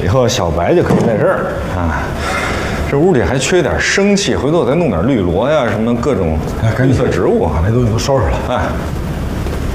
以后小白就可以在这儿啊。这屋里还缺点生气，回头再弄点绿萝呀，什么各种绿色植物啊， 那东西都烧出来。 哎。